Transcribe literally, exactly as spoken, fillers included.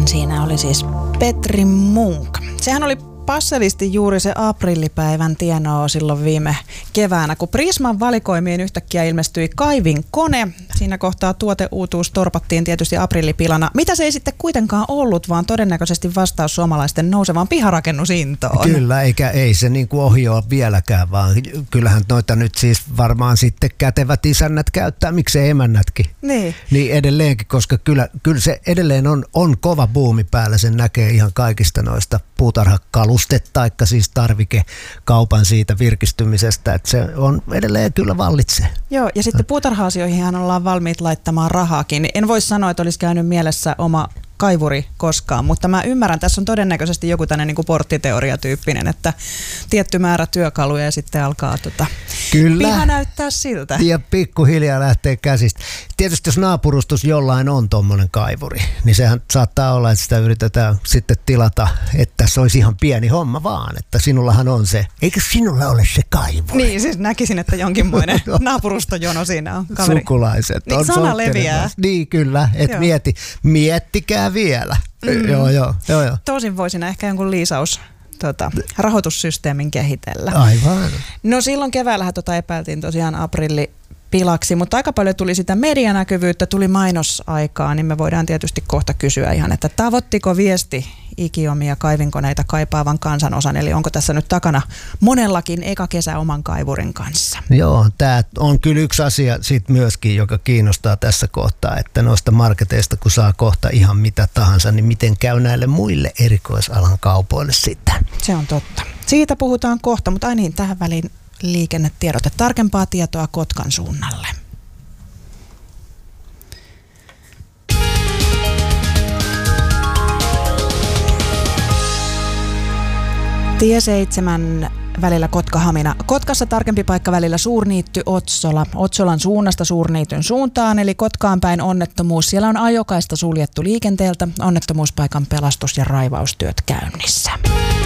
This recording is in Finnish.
Siinä oli siis Petri Munk. Sehän oli passelisti juuri se aprillipäivän tienoo silloin viime keväänä, kun Prisman valikoimiin yhtäkkiä ilmestyi kaivinkone. Siinä kohtaa tuoteuutuus torpattiin tietysti aprillipilana. Mitä se ei sitten kuitenkaan ollut, vaan todennäköisesti vastaus suomalaisten nousevaan piharakennusintoon. Kyllä, eikä ei se niin kuin ohi ole vieläkään, vaan kyllähän noita nyt siis varmaan sitten kätevät isännät käyttää, miksei emännätkin. Niin. Niin edelleenkin, koska kyllä, kyllä se edelleen on, on kova buumi päällä, sen näkee ihan kaikista noista puutarhakaluista. Taikka siis tarvikekaupan siitä virkistymisestä, että se on edelleen kyllä vallitsee. Joo, ja sitten puutarha-asioihinhan ollaan valmiit laittamaan rahaakin. En voi sanoa, että olisi käynyt mielessä oma kaivuri koskaan, mutta mä ymmärrän, tässä on todennäköisesti joku tämmöinen niin kuin porttiteoriatyyppinen, että tietty määrä työkaluja ja sitten alkaa tota, kyllä. piha näyttää siltä. Ja pikkuhiljaa lähtee käsistä. Tietysti jos naapurustus jollain on tommonen kaivuri, niin sehän saattaa olla, että sitä yritetään sitten tilata, että se olisi ihan pieni homma vaan, että sinullahan on se. Eikö sinulla ole se kaivuri? Niin, siis näkisin, että jonkinmoinen naapurustojono siinä on. Kaveri. Sukulaiset. Niin, on sana leviää. Niin, kyllä. Et mieti, miettikää vielä. Mm. Joo, joo, joo, joo. Tosin voisin ehkä jonkun liisaus tota, rahoitussysteemin kehitellä. Aivan. No silloin keväällähän tota epäiltiin tosiaan aprillipilaksi, mutta aika paljon tuli sitä medianäkyvyyttä, tuli mainosaikaa, niin me voidaan tietysti kohta kysyä ihan, että tavoittiko viesti ikiomia kaivinkoneita kaipaavan kansanosan, eli onko tässä nyt takana monellakin eka kesä oman kaivurin kanssa? Joo, tämä on kyllä yksi asia sit myöskin, joka kiinnostaa tässä kohtaa, että noista marketeista kun saa kohta ihan mitä tahansa, niin miten käy näille muille erikoisalan kaupoille sitten? Se on totta. Siitä puhutaan kohta, mutta ai niin, tähän väliin liikennetiedote. Tarkempaa tietoa Kotkan suunnalle. Tie seitsemän välillä Kotka-Hamina. Kotkassa tarkempi paikka välillä Suurniitty-Otsola. Otsolan suunnasta Suurniityn suuntaan, eli Kotkaan päin onnettomuus. Siellä on ajokaista suljettu liikenteeltä. Onnettomuuspaikan pelastus- ja raivaustyöt käynnissä.